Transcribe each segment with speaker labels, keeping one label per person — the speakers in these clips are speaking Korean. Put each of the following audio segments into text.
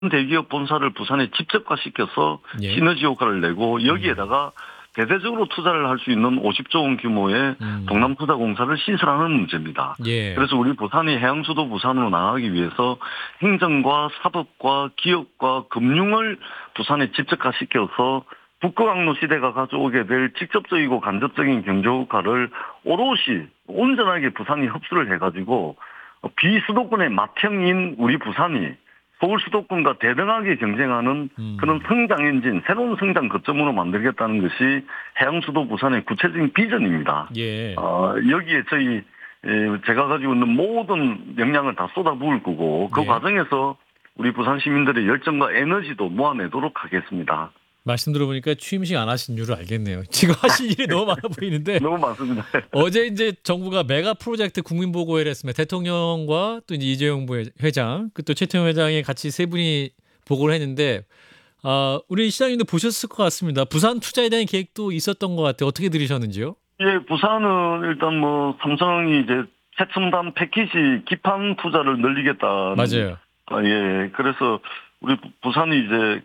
Speaker 1: 대기업 본사를 부산에 집적화시켜서
Speaker 2: 예.
Speaker 1: 시너지 효과를 내고 여기에다가 대대적으로 투자를 할 수 있는 50조 원 규모의 동남투자공사를 신설하는 문제입니다.
Speaker 2: 예.
Speaker 1: 그래서 우리 부산이 해양수도 부산으로 나가기 위해서 행정과 사법과 기업과 금융을 부산에 집적화시켜서 북극항로 시대가 가져오게 될 직접적이고 간접적인 경제 효과를 오롯이 온전하게 부산이 흡수를 해가지고 비수도권의 맏형인 우리 부산이 서울 수도권과 대등하게 경쟁하는 그런 성장 엔진, 새로운 성장 거점으로 만들겠다는 것이 해양수도 부산의 구체적인 비전입니다.
Speaker 2: 예.
Speaker 1: 여기에 제가 가지고 있는 모든 역량을 다 쏟아부을 거고 그
Speaker 2: 예.
Speaker 1: 과정에서 우리 부산 시민들의 열정과 에너지도 모아내도록 하겠습니다.
Speaker 2: 말씀 들어보니까 취임식 안 하신 이유를 알겠네요. 지금 하실 일이 너무 많아 보이는데
Speaker 1: 너무 많습니다.
Speaker 2: 어제 이제 정부가 메가 프로젝트 국민보고회를 했습니다. 대통령과 또 이제 이재용 회장, 그 또 최태형 회장이 같이 세 분이 보고를 했는데 우리 시장님도 보셨을 것 같습니다. 부산 투자에 대한 계획도 있었던 것 같아요. 어떻게 들으셨는지요?
Speaker 1: 예, 부산은 일단 뭐 삼성이 이제 최첨단 패키지 기판 투자를 늘리겠다는.
Speaker 2: 맞아요.
Speaker 1: 예. 그래서 우리 부산이 이제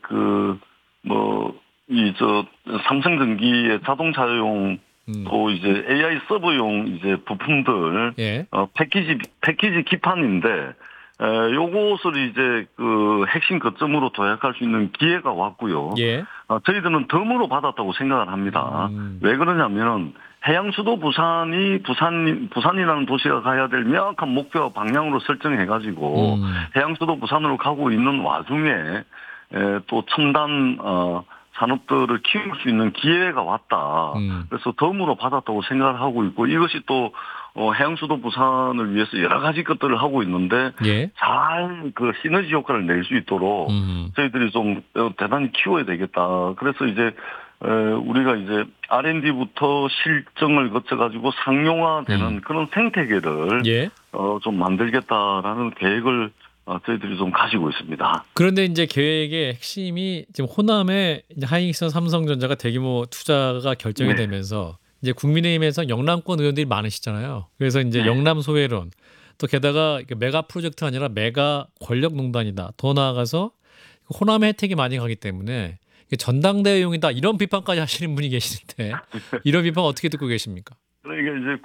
Speaker 1: 삼성전기의 자동차용 또 이제 AI 서버용 이제 부품들
Speaker 2: 예.
Speaker 1: 패키지 기판인데 요것을 이제 그 핵심 거점으로 도약할 수 있는 기회가 왔고요.
Speaker 2: 예.
Speaker 1: 저희들은 덤으로 받았다고 생각을 합니다. 왜 그러냐면 해양수도 부산이라는 도시가 가야 될 명확한 목표와 방향으로 설정해가지고 해양수도 부산으로 가고 있는 와중에 또 첨단 산업들을 키울 수 있는 기회가 왔다. 그래서 덤으로 받았다고 생각을 하고 있고 이것이 또 해양수도 부산을 위해서 여러 가지 것들을 하고 있는데
Speaker 2: 예.
Speaker 1: 잘 그 시너지 효과를 낼 수 있도록 저희들이 좀 대단히 키워야 되겠다. 그래서 이제 우리가 이제 R&D부터 실증을 거쳐가지고 상용화되는 그런 생태계를
Speaker 2: 예.
Speaker 1: 좀 만들겠다라는 계획을 저희들이 좀 가지고 있습니다.
Speaker 2: 그런데 이제 계획의 핵심이 지금 호남에 이제 하이닉스나 삼성전자가 대규모 투자가 결정이
Speaker 1: 네.
Speaker 2: 되면서 이제 국민의힘에서 영남권 의원들이 많으시잖아요. 그래서 이제
Speaker 1: 네.
Speaker 2: 영남 소외론 또 게다가 메가 프로젝트가 아니라 메가 권력농단이다. 더 나아가서 호남의 혜택이 많이 가기 때문에 전당대회용이다. 이런 비판까지 하시는 분이 계시는데 이런 비판 어떻게 듣고 계십니까?
Speaker 1: 그러니까 이제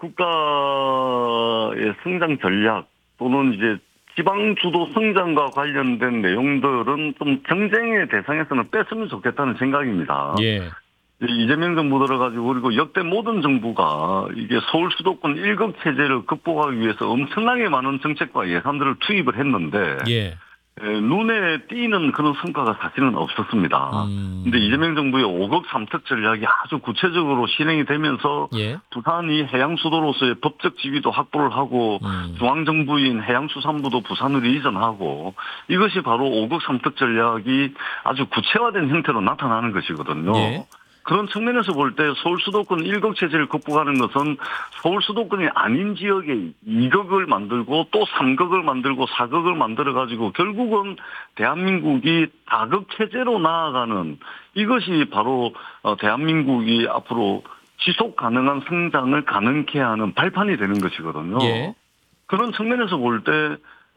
Speaker 1: 국가의 성장 전략 또는 이제 지방 주도 성장과 관련된 내용들은 좀 경쟁의 대상에서는 뺐으면 좋겠다는 생각입니다.
Speaker 2: 예.
Speaker 1: 이재명 정부 들어가지고 그리고 역대 모든 정부가 이게 서울 수도권 일극 체제를 극복하기 위해서 엄청나게 많은 정책과 예산들을 투입을 했는데
Speaker 2: 예.
Speaker 1: 눈에 띄는 그런 성과가 사실은 없었습니다. 근데 이재명 정부의 5급 3특 전략이 아주 구체적으로 실행이 되면서
Speaker 2: 예.
Speaker 1: 부산이 해양수도로서의 법적 지위도 확보를 하고 중앙정부인 해양수산부도 부산으로 이전하고 이것이 바로 5급 3특 전략이 아주 구체화된 형태로 나타나는 것이거든요.
Speaker 2: 예.
Speaker 1: 그런 측면에서 볼 때 서울 수도권 1극 체제를 극복하는 것은 서울 수도권이 아닌 지역에 2극을 만들고 또 3극을 만들고 4극을 만들어가지고 결국은 대한민국이 다극 체제로 나아가는 이것이 바로 대한민국이 앞으로 지속 가능한 성장을 가능케 하는 발판이 되는 것이거든요.
Speaker 2: 예.
Speaker 1: 그런 측면에서 볼 때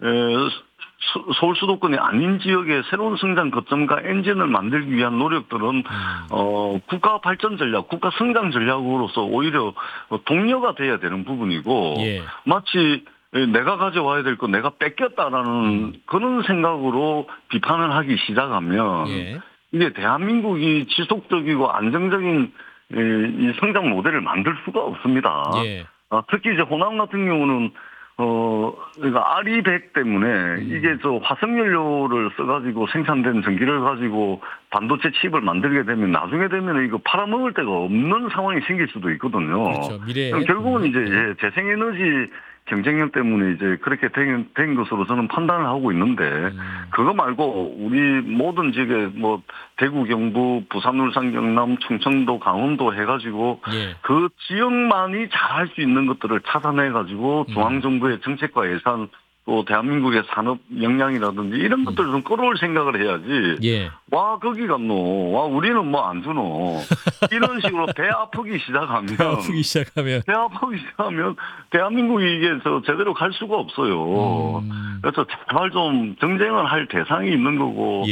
Speaker 1: 서울 수도권이 아닌 지역의 새로운 성장 거점과 엔진을 만들기 위한 노력들은 국가 발전 전략, 국가 성장 전략으로서 오히려 동료가 돼야 되는 부분이고
Speaker 2: 예.
Speaker 1: 마치 내가 가져와야 될 거 내가 뺏겼다라는 그런 생각으로 비판을 하기 시작하면
Speaker 2: 예. 이게
Speaker 1: 이게 대한민국이 지속적이고 안정적인 이 성장 모델을 만들 수가 없습니다.
Speaker 2: 예.
Speaker 1: 특히 이제 호남 같은 경우는 그러니까 RE100 때문에 이게 화석연료를 써가지고 생산된 전기를 가지고 반도체 칩을 만들게 되면 나중에 되면 이거 팔아먹을 데가 없는 상황이 생길 수도 있거든요.
Speaker 2: 그렇죠. 미래에.
Speaker 1: 결국은 이제 재생에너지 경쟁력 때문에 이제 그렇게 된 것으로 저는 판단을 하고 있는데 그거 말고 우리 모든 지역에 뭐 대구, 경북, 부산, 울산, 경남, 충청도, 강원도 해가지고
Speaker 2: 예.
Speaker 1: 그 지역만이 잘할 수 있는 것들을 찾아내가지고 중앙정부의 정책과 예산 또 대한민국의 산업 역량이라든지 이런 것들을 좀 끌어올 생각을 해야지.
Speaker 2: 예.
Speaker 1: 와 거기 갔노. 와 우리는 뭐 안 주노. 이런 식으로 배 아프기 시작하면
Speaker 2: 아프기 시작하면.
Speaker 1: 배 아프기 시작하면 대한민국이 이게 제대로 갈 수가 없어요. 그래서 제발 좀 정쟁을 할 대상이 있는 거고